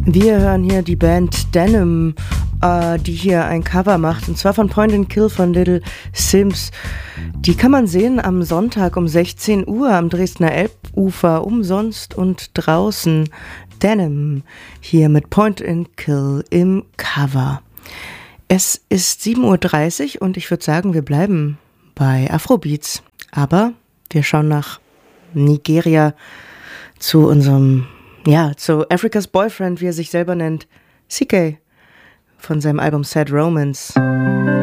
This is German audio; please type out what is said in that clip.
Wir hören hier die Band Denim, die hier ein Cover macht, und zwar von Point and Kill von Little Sims. Die kann man sehen am Sonntag um 16 Uhr am Dresdner Elbufer, umsonst und draußen. Denim, hier mit Point and Kill im Cover. Es ist 7:30 Uhr und ich würde sagen, wir bleiben bei Afrobeats. Aber wir schauen nach Nigeria zu unserem, zu Africa's Boyfriend, wie er sich selber nennt, CK, von seinem Album Sad Romance.